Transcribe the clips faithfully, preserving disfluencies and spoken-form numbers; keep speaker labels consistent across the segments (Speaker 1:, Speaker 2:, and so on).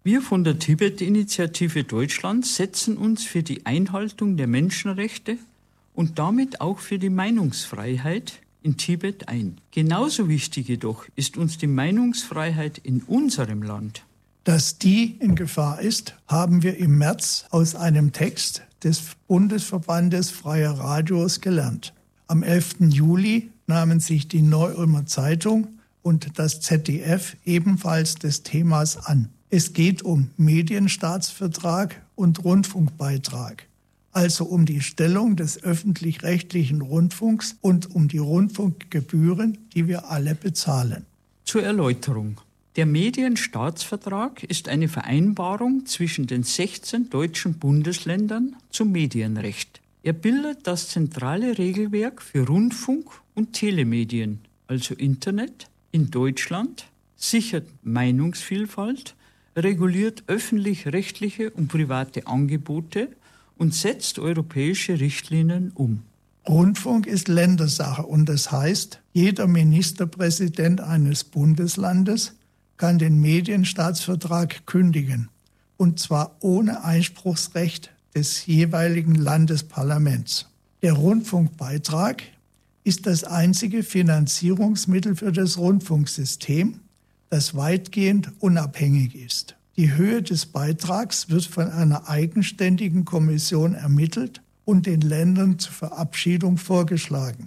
Speaker 1: Wir von der Tibet-Initiative Deutschland setzen uns für die Einhaltung der Menschenrechte und damit auch für die Meinungsfreiheit in Tibet ein. Genauso wichtig jedoch ist uns die Meinungsfreiheit in unserem Land.
Speaker 2: Dass die in Gefahr ist, haben wir im März aus einem Text des Bundesverbandes Freier Radios gelernt. Am elften Juli nahmen sich die Neu-Ulmer Zeitung und das Z D F ebenfalls des Themas an. Es geht um Medienstaatsvertrag und Rundfunkbeitrag, also um die Stellung des öffentlich-rechtlichen Rundfunks und um die Rundfunkgebühren, die wir alle bezahlen.
Speaker 1: Zur Erläuterung. Der Medienstaatsvertrag ist eine Vereinbarung zwischen den sechzehn deutschen Bundesländern zum Medienrecht. Er bildet das zentrale Regelwerk für Rundfunk und Telemedien, also Internet, in Deutschland, sichert Meinungsvielfalt, reguliert öffentlich-rechtliche und private Angebote und setzt europäische Richtlinien um.
Speaker 2: Rundfunk ist Ländersache und das heißt, jeder Ministerpräsident eines Bundeslandes kann den Medienstaatsvertrag kündigen, und zwar ohne Einspruchsrecht des jeweiligen Landesparlaments. Der Rundfunkbeitrag ist das einzige Finanzierungsmittel für das Rundfunksystem, das weitgehend unabhängig ist. Die Höhe des Beitrags wird von einer eigenständigen Kommission ermittelt und den Ländern zur Verabschiedung vorgeschlagen.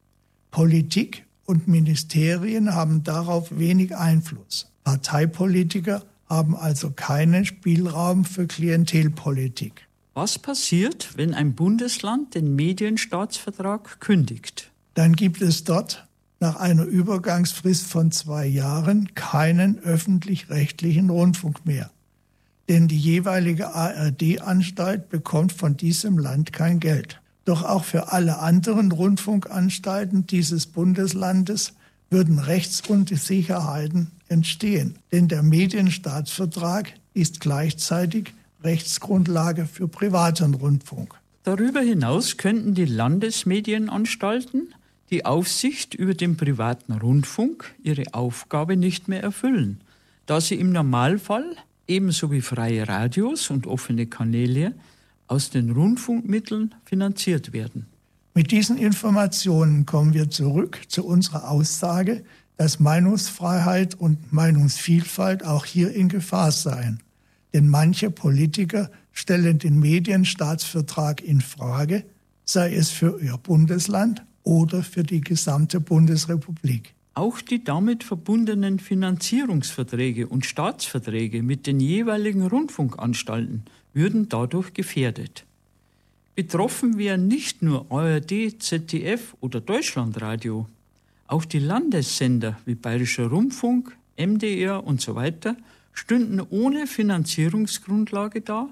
Speaker 2: Politik und Ministerien haben darauf wenig Einfluss. Parteipolitiker haben also keinen Spielraum für Klientelpolitik.
Speaker 1: Was passiert, wenn ein Bundesland den Medienstaatsvertrag kündigt?
Speaker 2: Dann gibt es dort nach einer Übergangsfrist von zwei Jahren keinen öffentlich-rechtlichen Rundfunk mehr. Denn die jeweilige A R D-Anstalt bekommt von diesem Land kein Geld. Doch auch für alle anderen Rundfunkanstalten dieses Bundeslandes würden Rechtsunsicherheiten entstehen. Denn der Medienstaatsvertrag ist gleichzeitig Rechtsgrundlage für privaten Rundfunk.
Speaker 1: Darüber hinaus könnten die Landesmedienanstalten die Aufsicht über den privaten Rundfunk ihre Aufgabe nicht mehr erfüllen, da sie im Normalfall, ebenso wie freie Radios und offene Kanäle, aus den Rundfunkmitteln finanziert werden.
Speaker 2: Mit diesen Informationen kommen wir zurück zu unserer Aussage, dass Meinungsfreiheit und Meinungsvielfalt auch hier in Gefahr seien. Denn manche Politiker stellen den Medienstaatsvertrag in Frage, sei es für ihr Bundesland oder für die gesamte Bundesrepublik.
Speaker 1: Auch die damit verbundenen Finanzierungsverträge und Staatsverträge mit den jeweiligen Rundfunkanstalten würden dadurch gefährdet. Betroffen wären nicht nur A R D, Z D F oder Deutschlandradio. Auch die Landessender wie Bayerischer Rundfunk, M D R und so weiter stünden ohne Finanzierungsgrundlage da,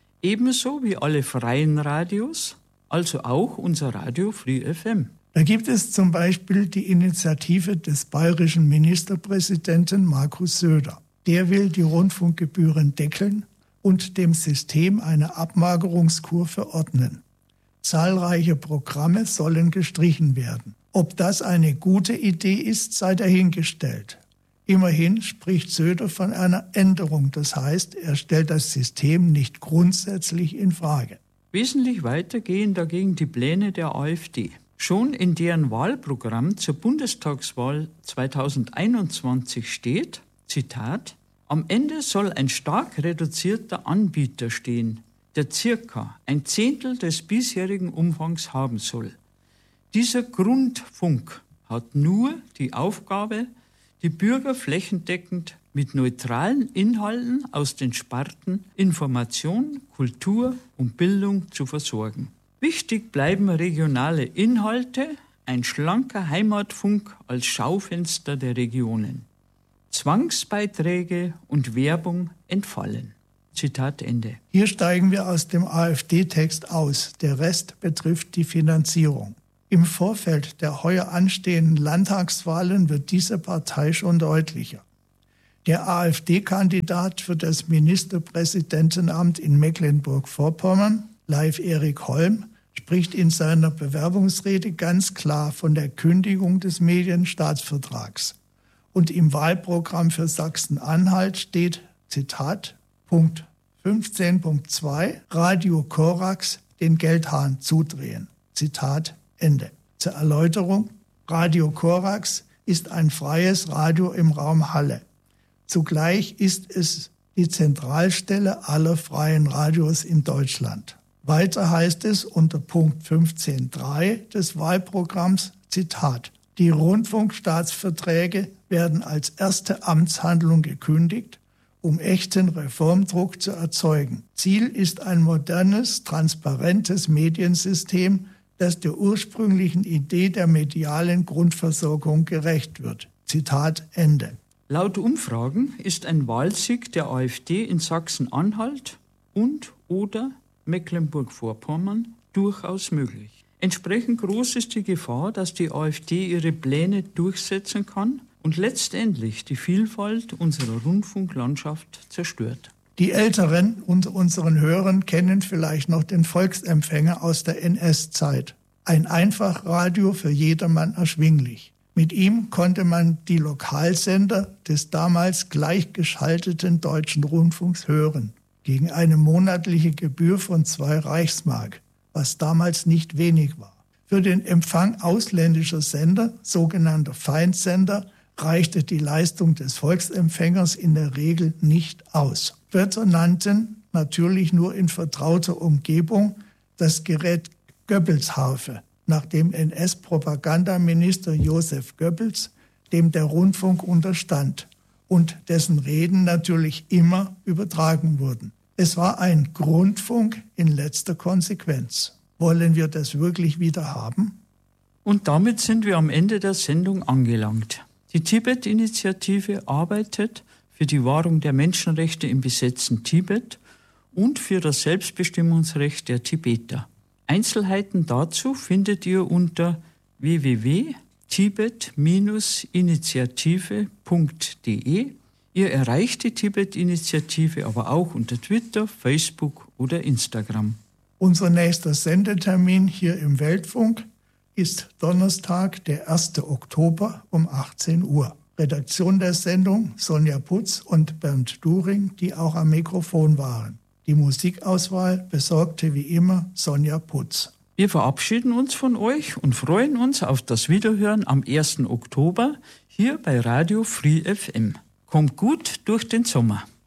Speaker 1: ebenso wie alle freien Radios, also auch unser Radio Free F M.
Speaker 2: Da gibt es zum Beispiel die Initiative des bayerischen Ministerpräsidenten Markus Söder. Der will die Rundfunkgebühren deckeln und dem System eine Abmagerungskur verordnen. Zahlreiche Programme sollen gestrichen werden. Ob das eine gute Idee ist, sei dahingestellt. Immerhin spricht Söder von einer Änderung, das heißt, er stellt das System nicht grundsätzlich in Frage.
Speaker 1: Wesentlich weiter gehen dagegen die Pläne der AfD. Schon in deren Wahlprogramm zur Bundestagswahl zweitausendeinundzwanzig steht, Zitat, am Ende soll ein stark reduzierter Anbieter stehen, der circa ein Zehntel des bisherigen Umfangs haben soll. Dieser Grundfunk hat nur die Aufgabe, die Bürger flächendeckend mit neutralen Inhalten aus den Sparten Information, Kultur und Bildung zu versorgen. Wichtig bleiben regionale Inhalte, ein schlanker Heimatfunk als Schaufenster der Regionen. Zwangsbeiträge und Werbung entfallen. Zitat Ende.
Speaker 2: Hier steigen wir aus dem AfD-Text aus. Der Rest betrifft die Finanzierung. Im Vorfeld der heuer anstehenden Landtagswahlen wird diese Partei schon deutlicher. Der AfD-Kandidat für das Ministerpräsidentenamt in Mecklenburg-Vorpommern, Leif Erik Holm, spricht in seiner Bewerbungsrede ganz klar von der Kündigung des Medienstaatsvertrags. Und im Wahlprogramm für Sachsen-Anhalt steht, Zitat, Punkt fünfzehn Punkt zwei Radio Korax den Geldhahn zudrehen. Zitat Ende. Zur Erläuterung: Radio Korax ist ein freies Radio im Raum Halle. Zugleich ist es die Zentralstelle aller freien Radios in Deutschland. Weiter heißt es unter Punkt fünfzehn Punkt drei des Wahlprogramms, Zitat: Die Rundfunkstaatsverträge werden als erste Amtshandlung gekündigt, um echten Reformdruck zu erzeugen. Ziel ist ein modernes, transparentes Mediensystem, das der ursprünglichen Idee der medialen Grundversorgung gerecht wird. Zitat Ende.
Speaker 1: Laut Umfragen ist ein Wahlsieg der AfD in Sachsen-Anhalt und oder Mecklenburg-Vorpommern durchaus möglich. Entsprechend groß ist die Gefahr, dass die AfD ihre Pläne durchsetzen kann und letztendlich die Vielfalt unserer Rundfunklandschaft zerstört.
Speaker 2: Die Älteren unter unseren Hörern kennen vielleicht noch den Volksempfänger aus der N S-Zeit. Ein Einfachradio für jedermann erschwinglich. Mit ihm konnte man die Lokalsender des damals gleichgeschalteten Deutschen Rundfunks hören, gegen eine monatliche Gebühr von zwei Reichsmark, was damals nicht wenig war. Für den Empfang ausländischer Sender, sogenannter Feindsender, reichte die Leistung des Volksempfängers in der Regel nicht aus. Wörter nannten, natürlich nur in vertrauter Umgebung, das Gerät Goebbels-Harfe, nach dem N S-Propagandaminister Josef Goebbels, dem der Rundfunk unterstand und dessen Reden natürlich immer übertragen wurden. Es war ein Grundfunk in letzter Konsequenz. Wollen wir das wirklich wieder haben?
Speaker 1: Und damit sind wir am Ende der Sendung angelangt. Die Tibet-Initiative arbeitet für die Wahrung der Menschenrechte im besetzten Tibet und für das Selbstbestimmungsrecht der Tibeter. Einzelheiten dazu findet ihr unter w w w punkt tibet initiative punkt d e. Ihr erreicht die Tibet-Initiative aber auch unter Twitter, Facebook oder Instagram.
Speaker 2: Unser nächster Sendetermin hier im Weltfunk ist Donnerstag, der erster Oktober um achtzehn Uhr. Redaktion der Sendung Sonja Putz und Bernd During, die auch am Mikrofon waren. Die Musikauswahl besorgte wie immer Sonja Putz.
Speaker 1: Wir verabschieden uns von euch und freuen uns auf das Wiederhören am ersten Oktober hier bei Radio Free F M. Kommt gut durch den Sommer.